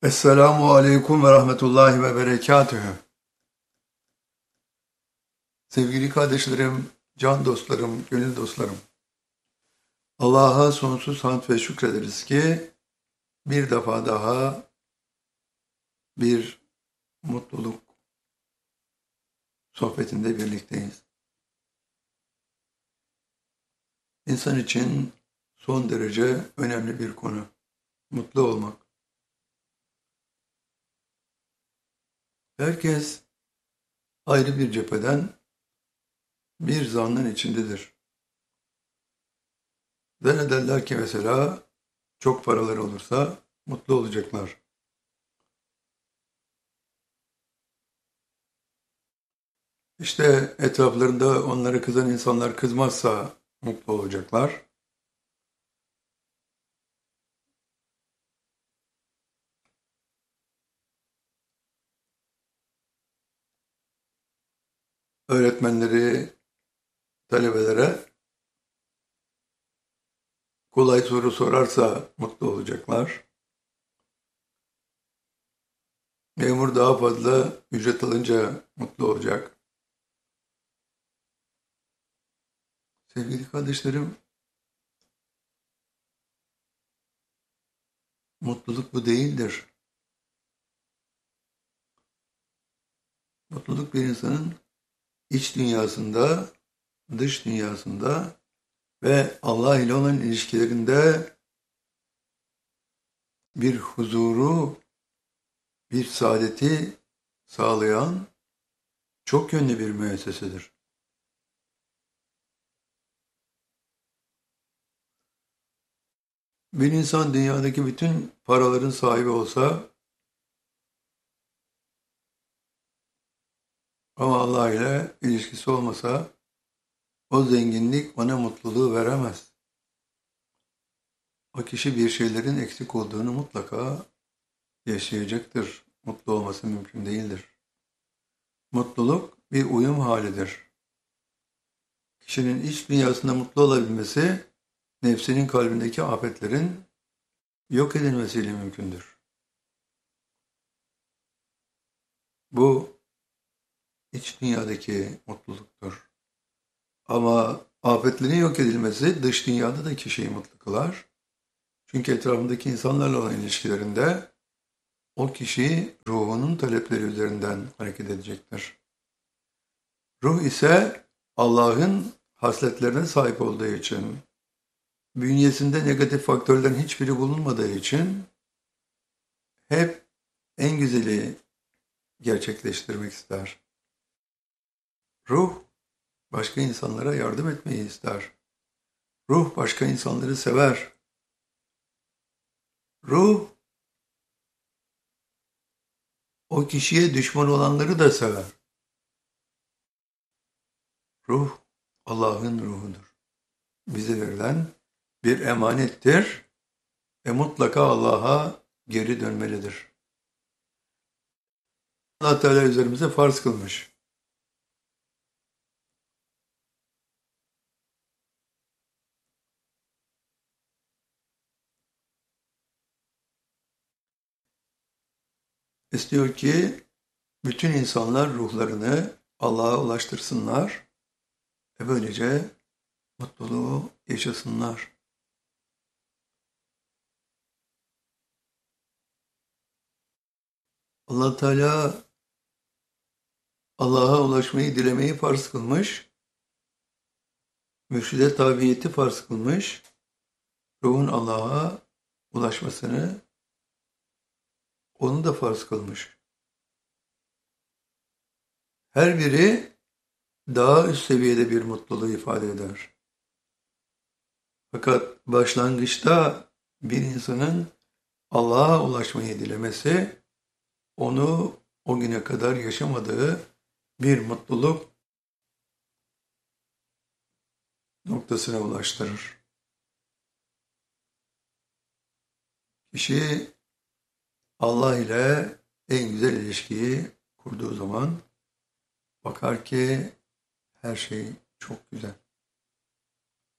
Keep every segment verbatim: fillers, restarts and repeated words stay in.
Esselamu aleyküm ve rahmetullahi ve berekatühü. Sevgili kardeşlerim, can dostlarım, gönül dostlarım. Allah'a sonsuz hamd ve şükrederiz ki bir defa daha bir mutluluk sohbetinde birlikteyiz. İnsan için son derece önemli bir konu. Mutlu olmak. Herkes ayrı bir cepheden bir zannın içindedir. Zannederler ki mesela çok paraları olursa mutlu olacaklar. İşte etraflarında onlara kızan insanlar kızmazsa mutlu olacaklar. Öğretmenleri talebelere kolay soru sorarsa mutlu olacaklar. Memur daha fazla ücret alınca mutlu olacak. Sevgili kardeşlerim, mutluluk bu değildir. Mutluluk bir insanın iç dünyasında, dış dünyasında ve Allah ile olan ilişkilerinde bir huzuru, bir saadeti sağlayan çok yönlü bir müessesedir. Bir insan dünyadaki bütün paraların sahibi olsa ama Allah ile ilişkisi olmasa o zenginlik ona mutluluğu veremez. O kişi bir şeylerin eksik olduğunu mutlaka yaşayacaktır. Mutlu olması mümkün değildir. Mutluluk bir uyum halidir. Kişinin iç dünyasında mutlu olabilmesi, nefsinin kalbindeki afetlerin yok edilmesiyle mümkündür. Bu iç dünyadaki mutluluktur. Ama afetlerin yok edilmesi dış dünyada da kişiyi mutlu kılar. Çünkü etrafındaki insanlarla olan ilişkilerinde o kişi ruhunun talepleri üzerinden hareket edecektir. Ruh ise Allah'ın hasletlerine sahip olduğu için, bünyesinde negatif faktörlerin hiçbiri bulunmadığı için hep en güzeli gerçekleştirmek ister. Ruh başka insanlara yardım etmeyi ister. Ruh başka insanları sever. Ruh o kişiye düşman olanları da sever. Ruh Allah'ın ruhudur. Bize verilen bir emanettir ve mutlaka Allah'a geri dönmelidir. Allah Teala üzerimize farz kılmış. İstiyor ki bütün insanlar ruhlarını Allah'a ulaştırsınlar ve böylece mutluluğu yaşasınlar. Allah Teala Allah'a ulaşmayı dilemeyi farz kılmış, mürşide tabiyeti farz kılmış, ruhun Allah'a ulaşmasını onu da farz kılmış. Her biri daha üst seviyede bir mutluluğu ifade eder. Fakat başlangıçta bir insanın Allah'a ulaşmayı dilemesi, onu o güne kadar yaşamadığı bir mutluluk noktasına ulaştırır. Kişi Allah ile en güzel ilişkiyi kurduğu zaman bakar ki her şey çok güzel.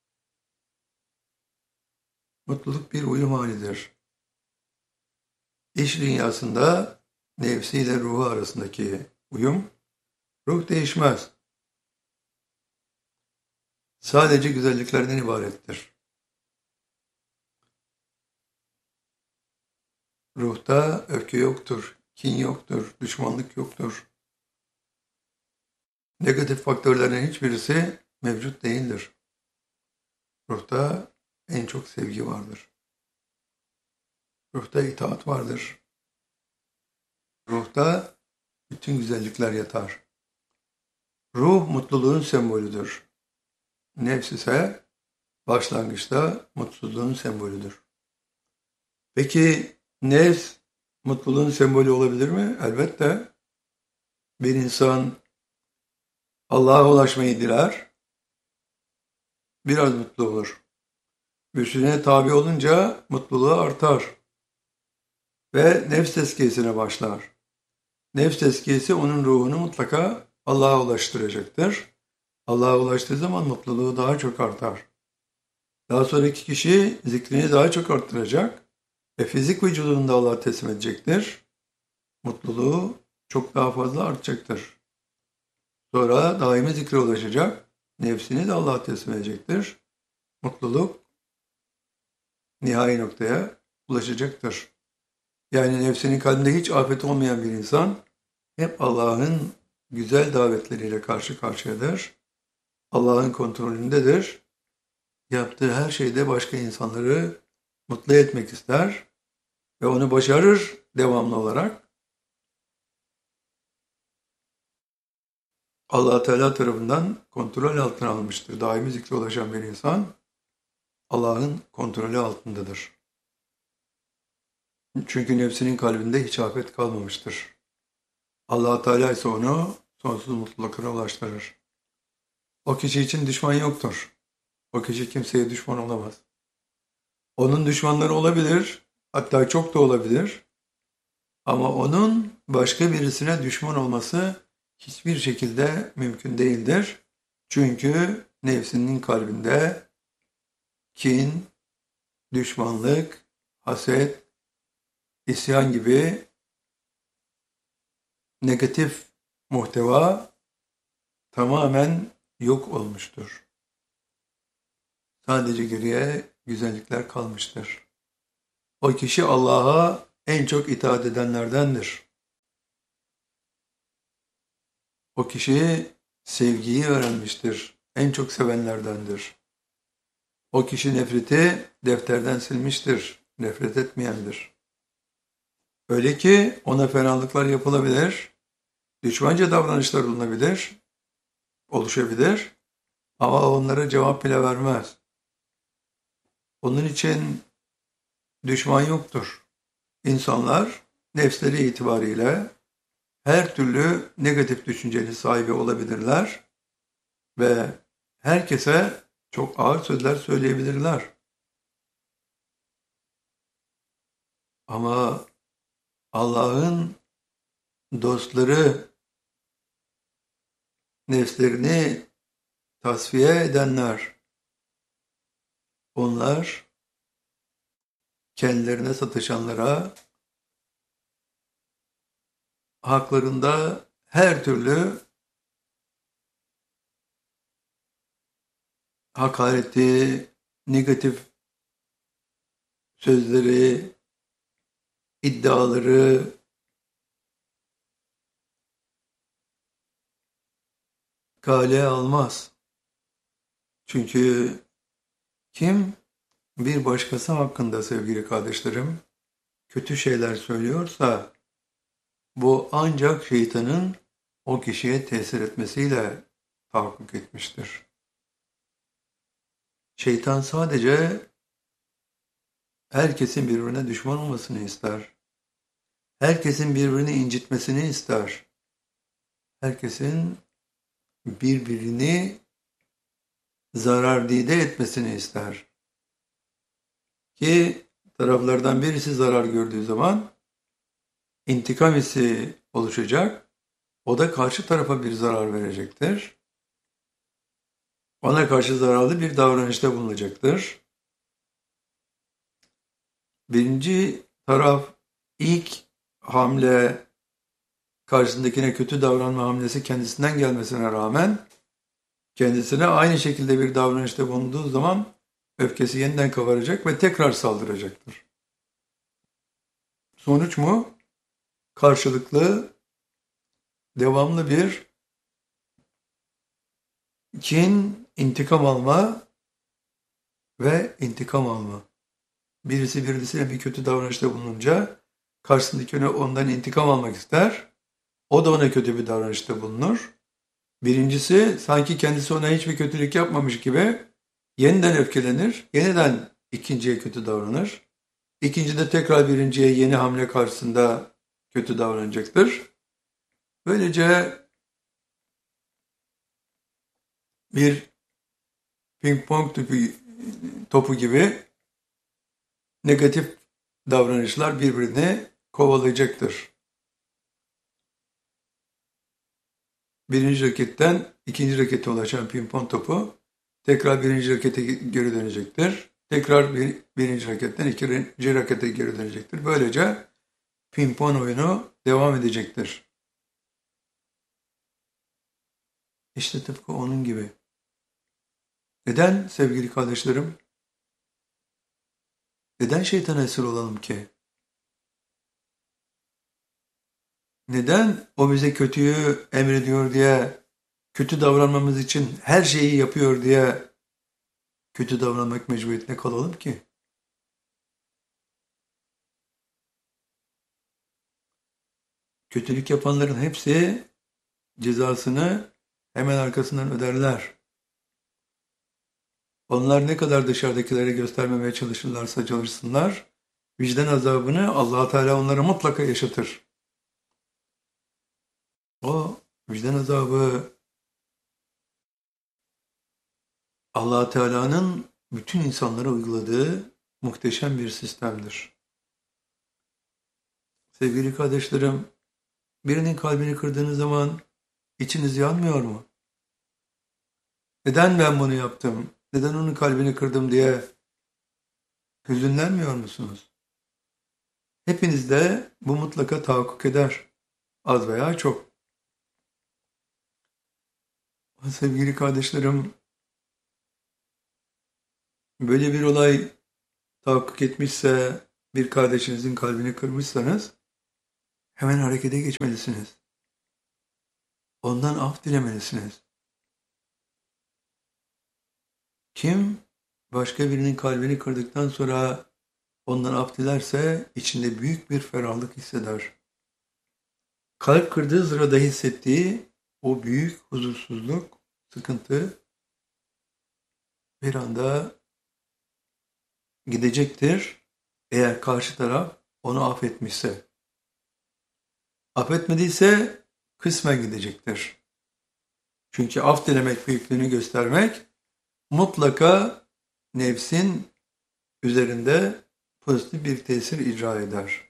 Mutluluk bir uyum halidir. İş dünyasında nefsiyle ruhu arasındaki uyum, ruh değişmez. Sadece güzelliklerden ibarettir. Ruhta öfke yoktur, kin yoktur, düşmanlık yoktur. Negatif faktörlerin hiçbirisi mevcut değildir. Ruhta en çok sevgi vardır. Ruhta itaat vardır. Ruhta bütün güzellikler yatar. Ruh mutluluğun sembolüdür. Nefs ise başlangıçta mutsuzluğun sembolüdür. Peki nefs mutluluğun sembolü olabilir mi? Elbette. Bir insan Allah'a ulaşmayı diler, biraz mutlu olur. Bütüne tabi olunca mutluluğu artar ve nefs tezkiyesine başlar. Nefs tezkiyesi onun ruhunu mutlaka Allah'a ulaştıracaktır. Allah'a ulaştığı zaman mutluluğu daha çok artar. Daha sonraki kişi zikrini daha çok arttıracak ve fizik vücudunu da Allah'a teslim edecektir. Mutluluğu çok daha fazla artacaktır. Sonra daimi zikre ulaşacak, nefsini de Allah'a teslim edecektir. Mutluluk nihai noktaya ulaşacaktır. Yani nefsinin kalbinde hiç afet olmayan bir insan hep Allah'ın güzel davetleriyle karşı karşıyadır. Allah'ın kontrolündedir. Yaptığı her şeyde başka insanları mutlu etmek ister ve onu başarır devamlı olarak. Allah Teala tarafından kontrol altına almıştır. Daimi zikre ulaşan bir insan Allah'ın kontrolü altındadır. Çünkü nefsinin kalbinde hiç afet kalmamıştır. Allah Teala ise onu sonsuz mutluluklara ulaştırır. O kişi için düşman yoktur. O kişi kimseye düşman olamaz. Onun düşmanları olabilir, hatta çok da olabilir. Ama onun başka birisine düşman olması hiçbir şekilde mümkün değildir. Çünkü nefsinin kalbinde kin, düşmanlık, haset, isyan gibi negatif muhteva tamamen yok olmuştur. Sadece geriye güzellikler kalmıştır. O kişi Allah'a en çok itaat edenlerdendir. O kişi sevgiyi öğrenmiştir. En çok sevenlerdendir. O kişi nefreti defterden silmiştir. Nefret etmeyendir. Öyle ki ona fenalıklar yapılabilir. Düşmanca davranışlar bulunabilir. Oluşabilir. Ama onlara cevap bile vermez. Onun için düşman yoktur. İnsanlar nefsleri itibariyle her türlü negatif düşüncenin sahibi olabilirler ve herkese çok ağır sözler söyleyebilirler. Ama Allah'ın dostları, nefslerini tasfiye edenler, onlar kendilerine satışanlara haklarında her türlü hakareti, negatif sözleri, iddiaları kale almaz. Çünkü kim bir başkası hakkında sevgili kardeşlerim kötü şeyler söylüyorsa bu ancak şeytanın o kişiye tesir etmesiyle tahakkuk etmiştir. Şeytan sadece herkesin birbirine düşman olmasını ister. Herkesin birbirini incitmesini ister. Herkesin birbirini zarardide etmesini ister. Ki taraflardan birisi zarar gördüğü zaman intikam hissi oluşacak. O da karşı tarafa bir zarar verecektir. Ona karşı zararlı bir davranışta bulunacaktır. Birinci taraf ilk hamle karşısındakine kötü davranma hamlesi kendisinden gelmesine rağmen kendisine aynı şekilde bir davranışta bulunduğu zaman öfkesi yeniden kabaracak ve tekrar saldıracaktır. Sonuç mu? Karşılıklı, devamlı bir kin, intikam alma ve intikam alma. Birisi birisine bir kötü davranışta bulununca karşısındaki ondan intikam almak ister. O da ona kötü bir davranışta bulunur. Birincisi sanki kendisi ona hiçbir kötülük yapmamış gibi yeniden öfkelenir. Yeniden ikinciye kötü davranır. İkinci de tekrar birinciye yeni hamle karşısında kötü davranacaktır. Böylece bir ping pong topu, topu gibi negatif davranışlar birbirini kovalayacaktır. Birinci raketten ikinci rakete ulaşan ping pong topu tekrar birinci rakete geri dönecektir. Tekrar bir, birinci raketten ikinci rakete geri dönecektir. Böylece ping pong oyunu devam edecektir. İşte tıpkı onun gibi. Neden sevgili kardeşlerim? Neden şeytana esir olalım ki? Neden o bize kötüyü emrediyor diye, kötü davranmamız için her şeyi yapıyor diye kötü davranmak mecburiyetine kalalım ki? Kötülük yapanların hepsi cezasını hemen arkasından öderler. Onlar ne kadar dışarıdakilere göstermemeye çalışırlarsa çalışsınlar, vicdan azabını Allah Teala onlara mutlaka yaşatır. O vicdan azabı Allah Teala'nın bütün insanlara uyguladığı muhteşem bir sistemdir. Sevgili kardeşlerim, birinin kalbini kırdığınız zaman içiniz yanmıyor mu? Neden ben bunu yaptım? Neden onun kalbini kırdım diye hüzünlenmiyor musunuz? Hepinizde bu mutlaka tahakkuk eder. Az veya çok. Sevgili kardeşlerim, böyle bir olay tahakkuk etmişse, bir kardeşinizin kalbini kırmışsanız hemen harekete geçmelisiniz. Ondan af dilemelisiniz. Kim başka birinin kalbini kırdıktan sonra ondan af dilerse içinde büyük bir ferahlık hisseder. Kalp kırdığı sırada hissettiği o büyük huzursuzluk, sıkıntı bir anda gidecektir eğer karşı taraf onu affetmişse. Affetmediyse kısmen gidecektir. Çünkü af dilemek, büyüklüğünü göstermek mutlaka nefsin üzerinde pozitif bir tesir icra eder.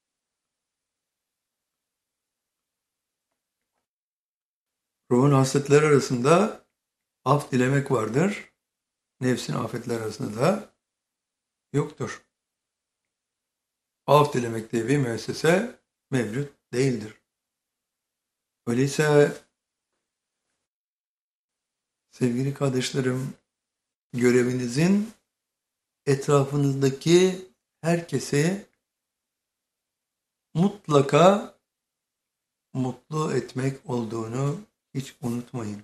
Ruhun hasletleri arasında af dilemek vardır. Nefsin afetleri arasında da yoktur. Af dilemek diye bir müessese mevcut değildir. Öyleyse sevgili kardeşlerim, görevinizin etrafınızdaki herkesi mutlaka mutlu etmek olduğunu hiç unutmayın.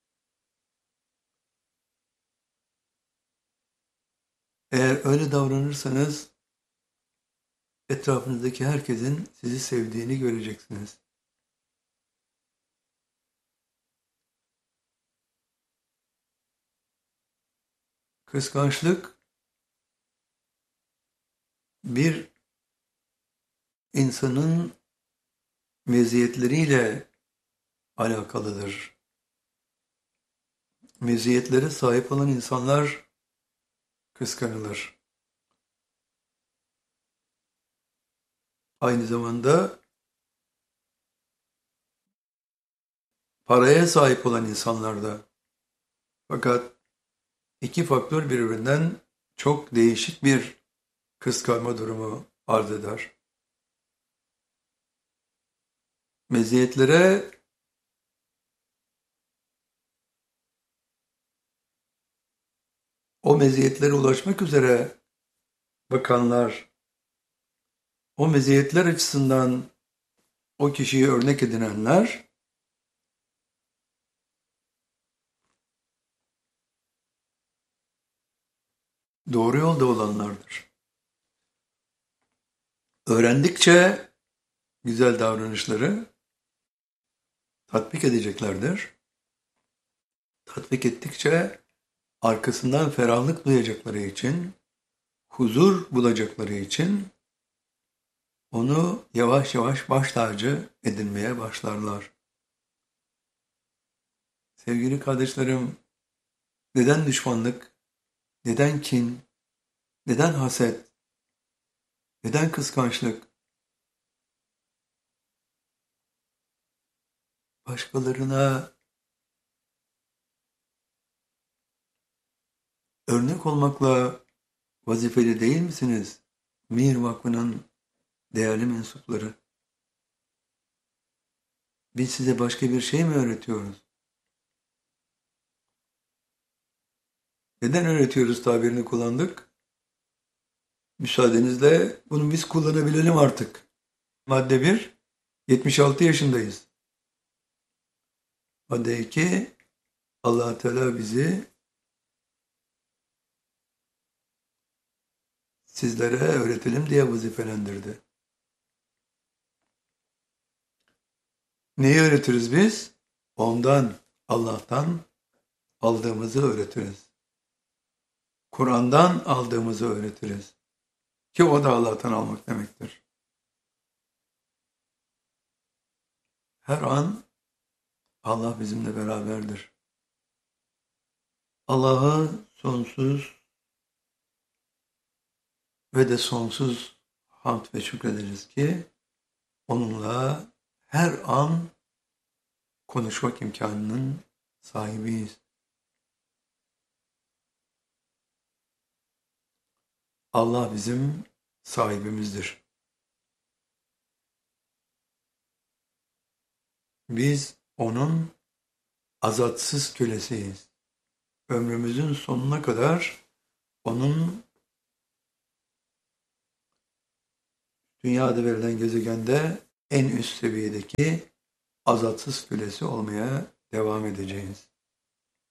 Eğer öyle davranırsanız etrafınızdaki herkesin sizi sevdiğini göreceksiniz. Kıskançlık bir insanın meziyetleriyle alakalıdır. Meziyetlere sahip olan insanlar kıskanılır. Aynı zamanda paraya sahip olan insanlar da. Fakat iki faktör birbirinden çok değişik bir kıskanma durumu arz eder. meziyetlere o meziyetlere ulaşmak üzere bakanlar, o meziyetler açısından o kişiyi örnek edinenler doğru yolda olanlardır. Öğrendikçe güzel davranışları tatbik edeceklerdir. Tatbik ettikçe arkasından ferahlık duyacakları için, huzur bulacakları için onu yavaş yavaş baş tacı edinmeye başlarlar. Sevgili kardeşlerim, neden düşmanlık, neden kin, neden haset, neden kıskançlık? Başkalarına örnek olmakla vazifeli değil misiniz? Mir Vakfı'nın değerli mensupları. Biz size başka bir şey mi öğretiyoruz? Neden öğretiyoruz tabirini kullandık? Müsaadenizle bunu biz kullanabilelim artık. Madde bir, yetmiş altı yaşındayız. Madde iki, Allah Teala bizi sizlere öğretelim diye vazifelendirdi. Neyi öğretiriz biz? Ondan, Allah'tan aldığımızı öğretiriz. Kur'an'dan aldığımızı öğretiriz. Ki o da Allah'tan almak demektir. Her an Allah bizimle beraberdir. Allah'a sonsuz ve de sonsuz hamd ve şükrederiz ki onunla her an konuşmak imkanının sahibiyiz. Allah bizim sahibimizdir. Biz onun azatsız kölesiyiz. Ömrümüzün sonuna kadar onun dünyada verilen gezegende en üst seviyedeki azatsız kölesi olmaya devam edeceğiz.